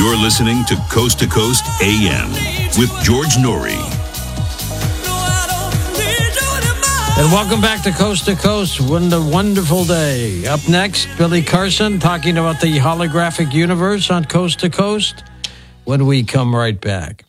You're listening to Coast AM with George Noory. And welcome back to Coast. What a wonderful day. Up next, Billy Carson talking about the holographic universe on Coast to Coast when we come right back.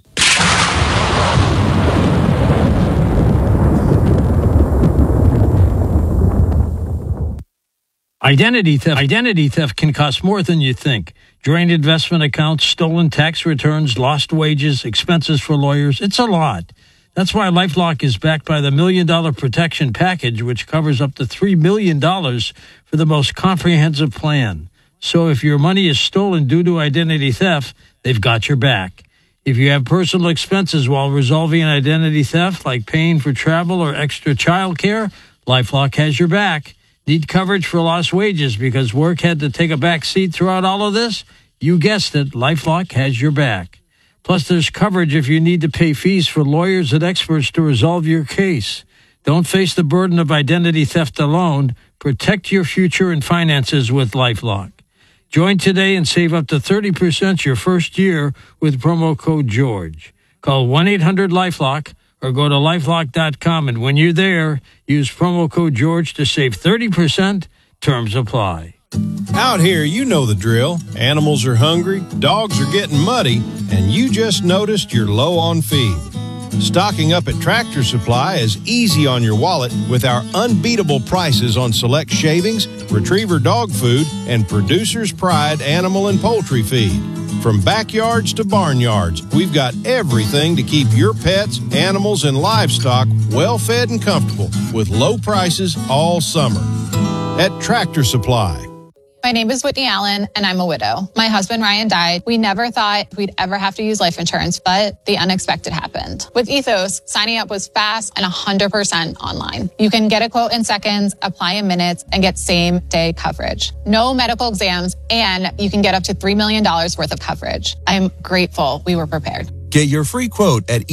Identity theft can cost more than you think. Drained investment accounts, stolen tax returns, lost wages, expenses for lawyers. It's a lot. That's why LifeLock is backed by the $1 Million Protection Package, which covers up to $3 million for the most comprehensive plan. So if your money is stolen due to identity theft, they've got your back. If you have personal expenses while resolving an identity theft, like paying for travel or extra child care, LifeLock has your back. Need coverage for lost wages because work had to take a back seat throughout all of this? You guessed it, LifeLock has your back. Plus, there's coverage if you need to pay fees for lawyers and experts to resolve your case. Don't face the burden of identity theft alone. Protect your future and finances with LifeLock. Join today and save up to 30% your first year with promo code GEORGE. Call 1-800-LifeLock or go to lifelock.com, and when you're there, use promo code GEORGE to save 30%. Terms apply. Out here, you know the drill. Animals are hungry, dogs are getting muddy, and you just noticed you're low on feed. Stocking up at Tractor Supply is easy on your wallet with our unbeatable prices on select shavings, retriever dog food, and Producer's Pride animal and poultry feed. From backyards to barnyards, we've got everything to keep your pets, animals, and livestock well fed and comfortable with low prices all summer. At Tractor Supply. My name is Whitney Allen, and I'm a widow. My husband, Ryan, died. We never thought we'd ever have to use life insurance, but the unexpected happened. With Ethos, signing up was fast and 100% online. You can get a quote in seconds, apply in minutes, and get same-day coverage. No medical exams, and you can get up to $3 million worth of coverage. I'm grateful we were prepared. Get your free quote at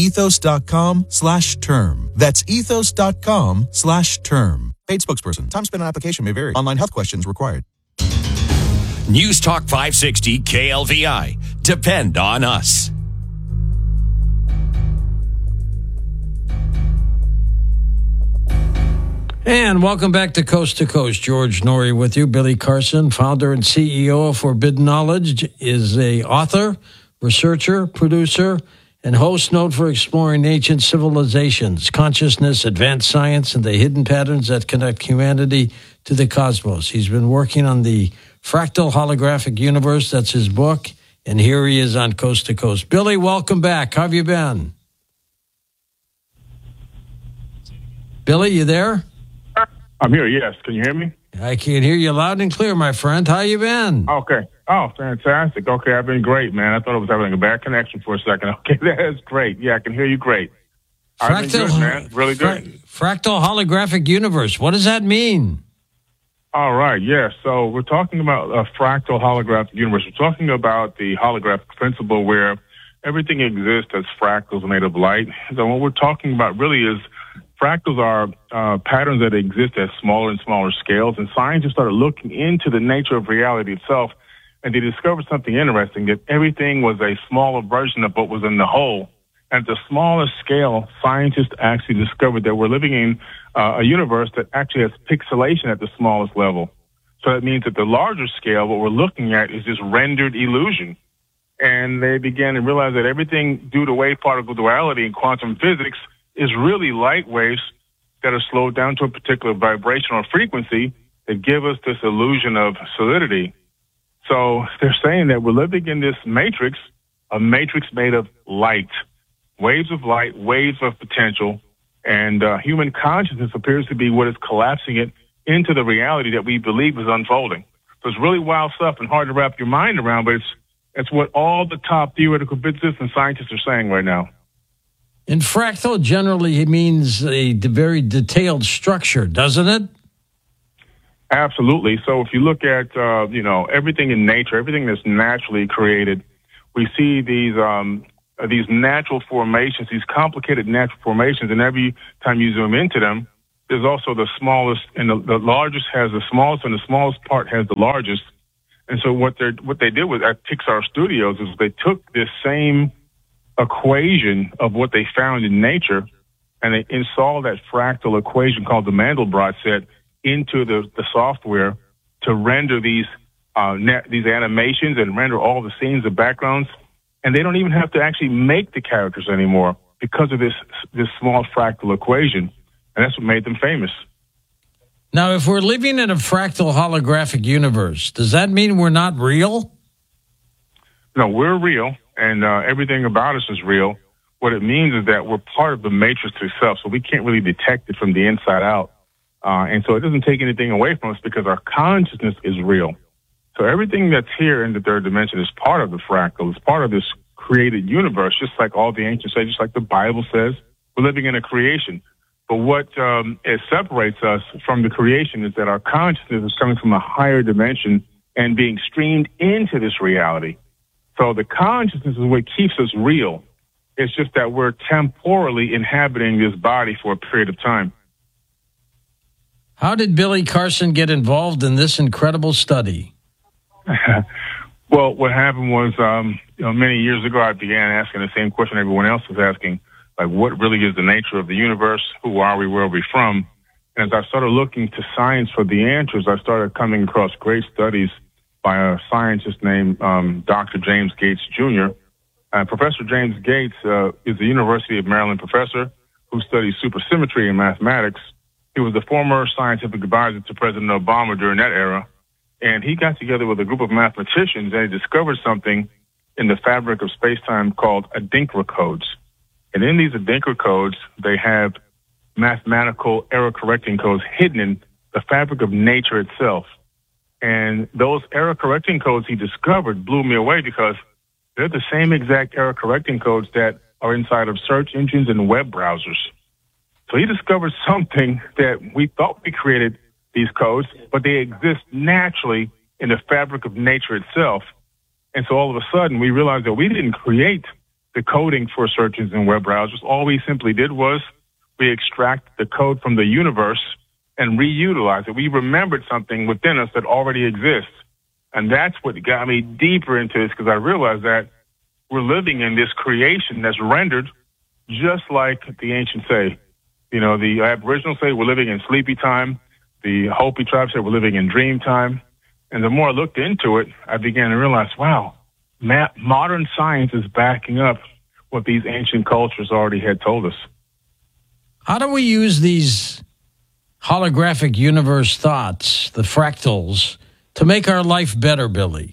ethos.com/term. That's ethos.com/term. Paid spokesperson. Time spent on application may vary. Online health questions required. News Talk 560 KLVI. Depend on us. And welcome back to Coast. George Noory with you. Billy Carson, founder and CEO of Forbidden Knowledge, is a author, researcher, producer, and host known for exploring ancient civilizations, consciousness, advanced science, and the hidden patterns that connect humanity to the cosmos. He's been working on the Fractal Holographic Universe. That's his book. And here he is on Coast to Coast. Billy, welcome back. How have you been? Billy, you there? I'm here, yes. Can you hear me? I can hear you loud and clear, my friend. How you been? Okay. Oh, fantastic. Okay, I've been great, man. I thought I was having a bad connection for a second. Okay, that's great. Yeah, I can hear you great. I've been good, man. Really good. Fractal Holographic Universe. What does that mean? All right, yes. So we're talking about a fractal holographic universe. We're talking about the holographic principle where everything exists as fractals made of light. So what we're talking about really is fractals are patterns that exist at smaller and smaller scales, and scientists started looking into the nature of reality itself, and they discovered something interesting, that everything was a smaller version of what was in the whole. At the smallest scale, scientists actually discovered that we're living in a universe that actually has pixelation at the smallest level. So that means at the larger scale, what we're looking at is just rendered illusion. And they began to realize that everything due to wave-particle duality in quantum physics is really light waves that are slowed down to a particular vibrational frequency that give us this illusion of solidity. So they're saying that we're living in this matrix, a matrix made of light. Waves of light, waves of potential, and human consciousness appears to be what is collapsing it into the reality that we believe is unfolding. So it's really wild stuff and hard to wrap your mind around, but it's what all the top theoretical physicists and scientists are saying right now. And fractal generally means a very detailed structure, doesn't it? Absolutely. So if you look at, everything in nature, everything that's naturally created, we see these natural formations, these complicated natural formations, and every time you zoom into them, there's also the smallest, and the largest has the smallest, and the smallest part has the largest. And so what they did with at Pixar Studios is they took this same equation of what they found in nature, and they installed that fractal equation called the Mandelbrot set into the software to render these animations and render all the scenes, the backgrounds, and they don't even have to actually make the characters anymore because of this small fractal equation, and that's what made them famous. Now, if we're living in a fractal holographic universe, does that mean we're not real? No, we're real, and everything about us is real. What it means is that we're part of the matrix itself, so we can't really detect it from the inside out. And so it doesn't take anything away from us because our consciousness is real. So everything that's here in the third dimension is part of the fractal. It's part of this created universe, just like all the ancients say, just like the Bible says. We're living in a creation. But what it separates us from the creation is that our consciousness is coming from a higher dimension and being streamed into this reality. So the consciousness is what keeps us real. It's just that we're temporally inhabiting this body for a period of time. How did Billy Carson get involved in this incredible study? Well, what happened was, many years ago, I began asking the same question everyone else was asking, like, what really is the nature of the universe? Who are we? Where are we from? And as I started looking to science for the answers, I started coming across great studies by a scientist named Dr. James Gates Jr. Professor James Gates is a University of Maryland professor who studies supersymmetry in mathematics. He was the former scientific advisor to President Obama during that era. And he got together with a group of mathematicians and he discovered something in the fabric of space-time called Adinkra codes. And in these Adinkra codes, they have mathematical error-correcting codes hidden in the fabric of nature itself. And those error-correcting codes he discovered blew me away because they're the same exact error-correcting codes that are inside of search engines and web browsers. So he discovered something that we thought we created these codes, but they exist naturally in the fabric of nature itself. And so all of a sudden we realized that we didn't create the coding for search engines and web browsers. All we simply did was we extract the code from the universe and reutilize it. We remembered something within us that already exists. And that's what got me deeper into this because I realized that we're living in this creation that's rendered just like the ancients say. You know, the Aboriginals say we're living in sleepy time. The Hopi tribe said we're living in dream time. And the more I looked into it, I began to realize, wow, modern science is backing up what these ancient cultures already had told us. How do we use these holographic universe thoughts, the fractals, to make our life better, Billy?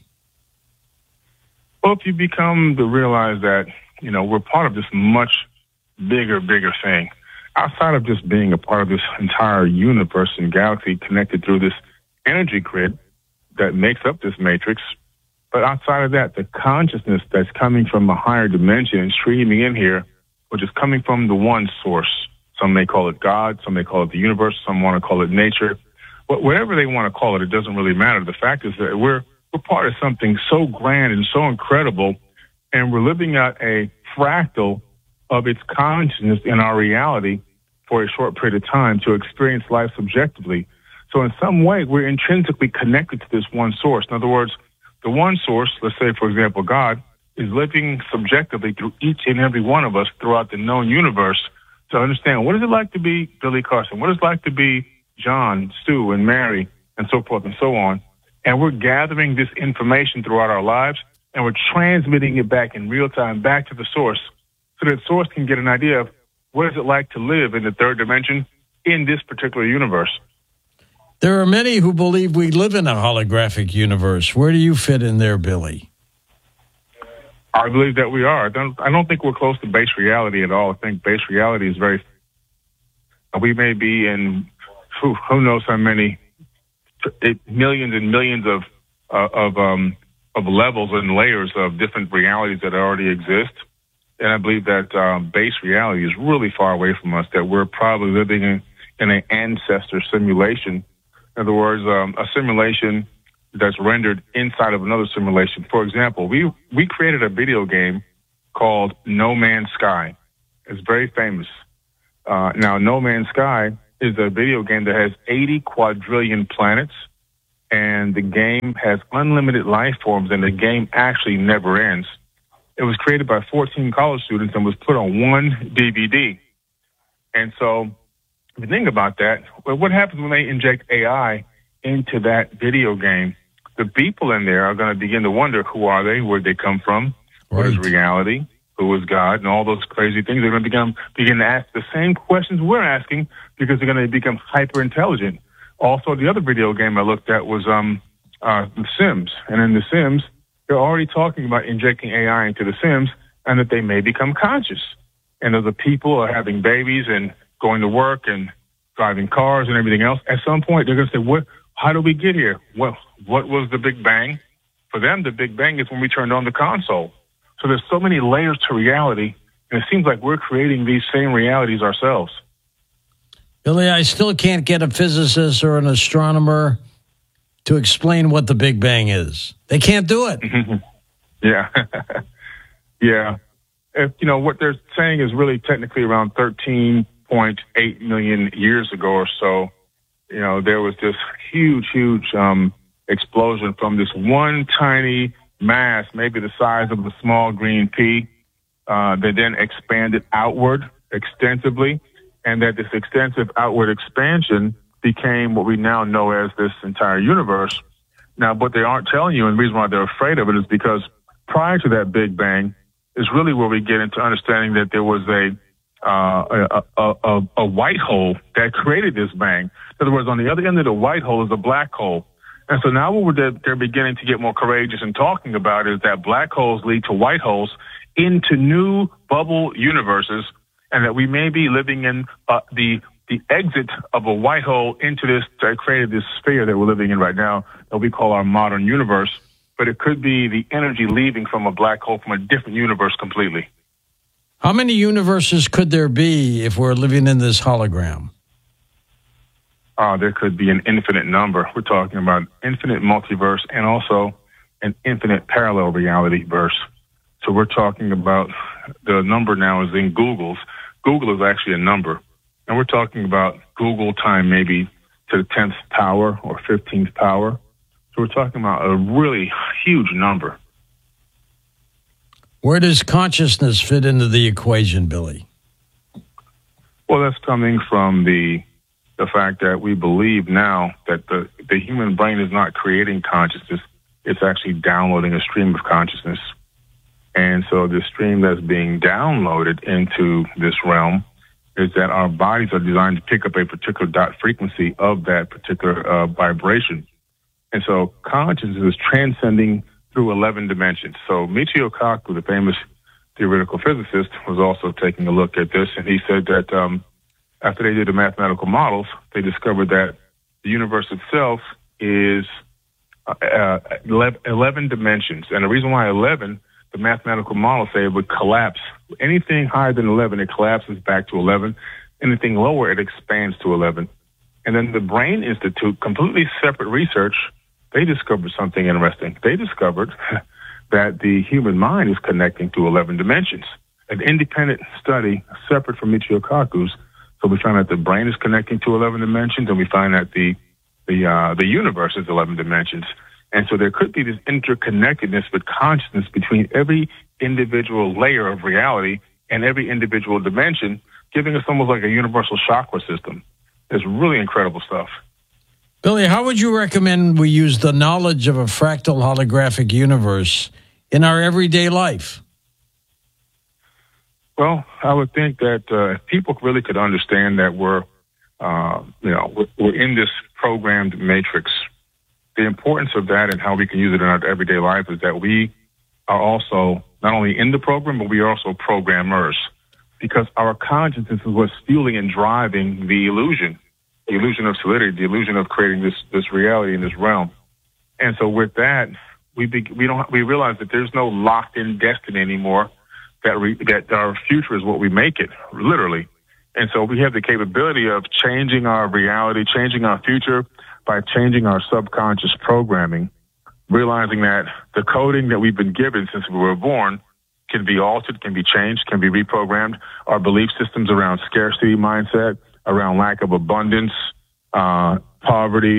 Well, if you become to realize that, you know, we're part of this much bigger thing. Outside of just being a part of this entire universe and galaxy connected through this energy grid that makes up this matrix, but outside of that, the consciousness that's coming from a higher dimension and streaming in here, which is coming from the one source. Some may call it God, some may call it the universe, some want to call it nature. But whatever they want to call it, it doesn't really matter. The fact is that we're part of something so grand and so incredible, and we're living out a fractal of its consciousness in our reality for a short period of time to experience life subjectively. So in some way, we're intrinsically connected to this one source. In other words, the one source, let's say, for example, God, is living subjectively through each and every one of us throughout the known universe to understand what is it like to be Billy Carson? What is it like to be John, Stu, and Mary, and so forth and so on? And we're gathering this information throughout our lives, and we're transmitting it back in real time back to the source so that source can get an idea of what is it like to live in the third dimension in this particular universe. There are many who believe we live in a holographic universe. Where do you fit in there, Billy? I believe that we are. I don't think we're close to base reality at all. I think base reality is very... We may be in who knows how many millions and millions of levels and layers of different realities that already exist. And I believe that base reality is really far away from us, that we're probably living in an ancestor simulation. In other words, a simulation that's rendered inside of another simulation. For example, we created a video game called No Man's Sky. It's very famous. Now, No Man's Sky is a video game that has 80 quadrillion planets, and the game has unlimited life forms, and the game actually never ends. It was created by 14 college students and was put on one DVD. And so, if you think about that, well, what happens when they inject AI into that video game? The people in there are going to begin to wonder, who are they? Where'd they come from? What is reality? Who is God? And all those crazy things. They're going to begin to ask the same questions we're asking, because they're going to become hyper intelligent. Also, the other video game I looked at was The Sims. And in The Sims, they're already talking about injecting AI into The Sims and that they may become conscious. And as the people are having babies and going to work and driving cars and everything else, at some point they're going to say, how do we get here? What was the Big Bang? For them, the Big Bang is when we turned on the console. So there's so many layers to reality, and it seems like we're creating these same realities ourselves. Billy, I still can't get a physicist or an astronomer to explain what the Big Bang is. They can't do it. Yeah. Yeah. What they're saying is really technically around 13.8 million years ago or so. There was this huge explosion from this one tiny mass, maybe the size of a small green pea, that then expanded outward extensively, and that this extensive outward expansion became what we now know as this entire universe. Now, what they aren't telling you, and the reason why they're afraid of it, is because prior to that Big Bang is really where we get into understanding that there was a white hole that created this bang. In other words, on the other end of the white hole is a black hole. And so now what they're beginning to get more courageous in talking about is that black holes lead to white holes into new bubble universes, and that we may be living in the exit of a white hole into this, that created this sphere that we're living in right now that we call our modern universe. But it could be the energy leaving from a black hole from a different universe completely. How many universes could there be if we're living in this hologram? There could be an infinite number. We're talking about infinite multiverse and also an infinite parallel reality verse. So we're talking about, the number now is in Google's. Google is actually a number. And we're talking about Google time maybe to the 10th power or 15th power. So we're talking about a really huge number. Where does consciousness fit into the equation, Billy? Well, that's coming from the fact that we believe now that the human brain is not creating consciousness. It's actually downloading a stream of consciousness. And so the stream that's being downloaded into this realm is that our bodies are designed to pick up a particular dot frequency of that particular vibration. And so consciousness is transcending through 11 dimensions. So Michio Kaku, the famous theoretical physicist, was also taking a look at this, and he said that after they did the mathematical models, they discovered that the universe itself is 11 dimensions. And the reason why 11, the mathematical models say it would collapse. Anything higher than 11, it collapses back to 11. Anything lower, it expands to 11. And then the Brain Institute, completely separate research, they discovered something interesting. They discovered that the human mind is connecting to 11 dimensions. An independent study separate from Michio Kaku's. So we find that the brain is connecting to 11 dimensions, and we find that the universe is 11 dimensions. And so there could be this interconnectedness with consciousness between every individual layer of reality and every individual dimension, giving us almost like a universal chakra system. It's really incredible stuff. Billy, how would you recommend we use the knowledge of a fractal holographic universe in our everyday life? Well, I would think that if people really could understand that we're in this programmed matrix, the importance of that and how we can use it in our everyday life is that we are also not only in the program, but we are also programmers, because our consciousness is what's fueling and driving the illusion of solidity, the illusion of creating this reality in this realm. And so with that, we realize that there's no locked-in destiny anymore, that our future is what we make it, literally. And so we have the capability of changing our reality, changing our future by changing our subconscious programming, realizing that the coding that we've been given since we were born can be altered, can be changed, can be reprogrammed. Our belief systems around scarcity mindset, around lack of abundance, poverty,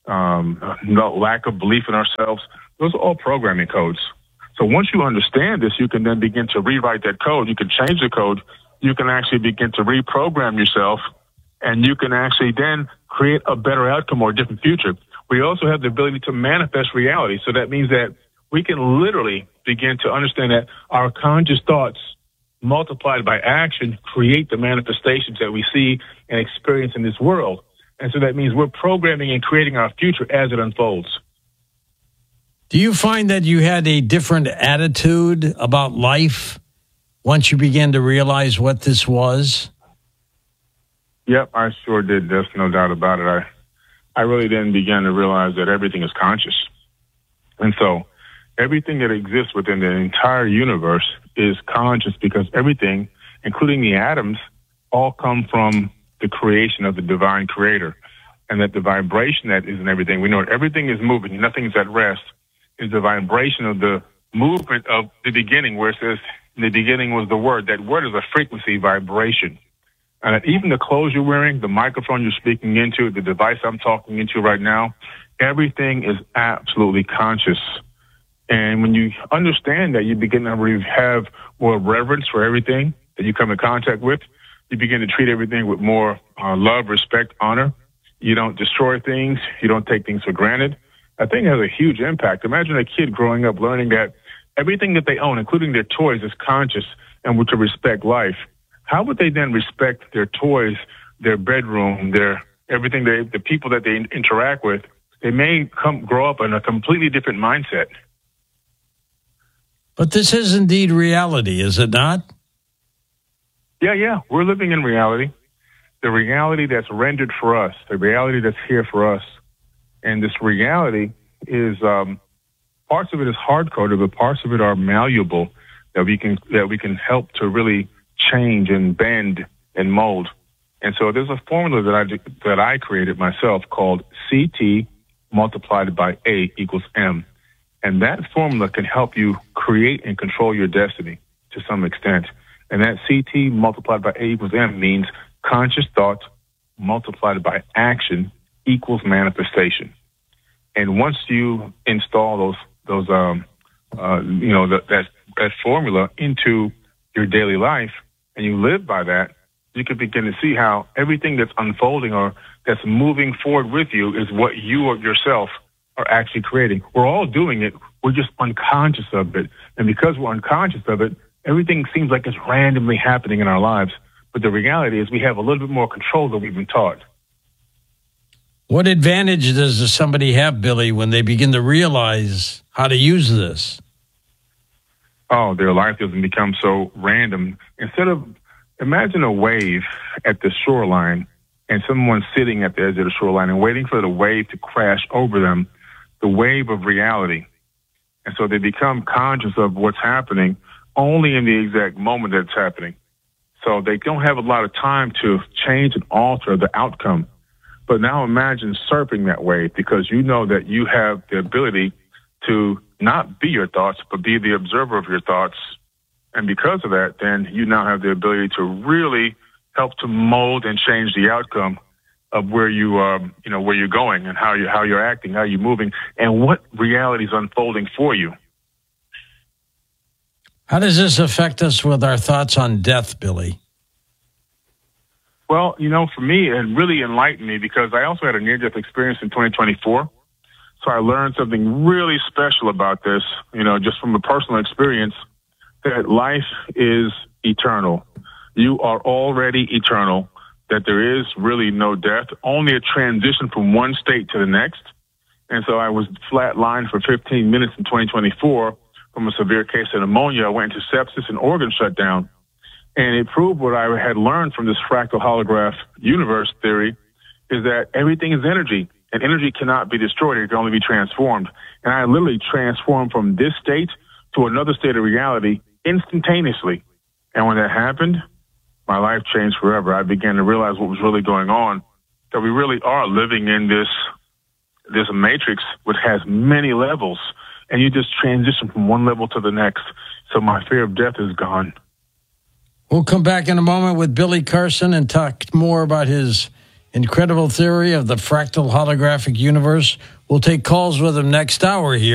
no lack of belief in ourselves. Those are all programming codes. So once you understand this, you can then begin to rewrite that code. You can change the code. You can actually begin to reprogram yourself, and you can actually then create a better outcome or a different future. We also have the ability to manifest reality. So that means that we can literally begin to understand that our conscious thoughts multiplied by action create the manifestations that we see and experience in this world. And so that means we're programming and creating our future as it unfolds. Do you find that you had a different attitude about life once you began to realize what this was? Yep, I sure did. There's no doubt about it. I really then began to realize that everything is conscious. And so everything that exists within the entire universe is conscious, because everything, including the atoms, all come from the creation of the divine creator. And that the vibration that is in everything, we know everything is moving, nothing is at rest, is the vibration of the movement of the beginning, where it says, in the beginning was the word. That word is a frequency vibration. And even the clothes you're wearing, the microphone you're speaking into, the device I'm talking into right now, everything is absolutely conscious. And when you understand that, you begin to have more reverence for everything that you come in contact with. You begin to treat everything with more love, respect, honor. You don't destroy things. You don't take things for granted. I think it has a huge impact. Imagine a kid growing up learning that everything that they own, including their toys, is conscious and would to respect life. How would they then respect their toys, their bedroom, their everything, the people that they interact with? They may grow up in a completely different mindset. But this is indeed reality, is it not? Yeah. We're living in reality. The reality that's rendered for us, the reality that's here for us. And this reality is, parts of it is hard-coded, but parts of it are malleable, that we can help to really change and bend and mold. And so there's a formula that I created myself called CT multiplied by A equals M. And that formula can help you create and control your destiny to some extent. And that CT multiplied by A equals M means conscious thoughts multiplied by action equals manifestation. And once you install that formula into your daily life, and you live by that, you can begin to see how everything that's unfolding or that's moving forward with you is what you or yourself are actually creating. We're all doing it. We're just unconscious of it. And because we're unconscious of it, everything seems like it's randomly happening in our lives. But the reality is we have a little bit more control than we've been taught. What advantage does somebody have, Billy, when they begin to realize how to use this? Oh, their life doesn't become so random. Imagine a wave at the shoreline and someone sitting at the edge of the shoreline and waiting for the wave to crash over them, the wave of reality. And so they become conscious of what's happening only in the exact moment that it's happening. So they don't have a lot of time to change and alter the outcome. But now imagine surfing that wave, because you know that you have the ability to not be your thoughts, but be the observer of your thoughts. And because of that, then you now have the ability to really help to mold and change the outcome of where where you're going and how you're acting, how you're moving, and what reality is unfolding for you. How does this affect us with our thoughts on death, Billy? Well, for me, it really enlightened me, because I also had a near-death experience in 2024. So I learned something really special about this, just from a personal experience, that life is eternal. You are already eternal, that there is really no death, only a transition from one state to the next. And so I was flatlined for 15 minutes in 2024 from a severe case of pneumonia. I went into sepsis and organ shutdown. And it proved what I had learned from this fractal holograph universe theory, is that everything is energy, and energy cannot be destroyed. It can only be transformed. And I literally transformed from this state to another state of reality instantaneously. And when that happened, my life changed forever. I began to realize what was really going on, that we really are living in this matrix which has many levels, and you just transition from one level to the next. So my fear of death is gone. We'll come back in a moment with Billy Carson and talk more about his incredible theory of the fractal holographic universe. We'll take calls with him next hour here.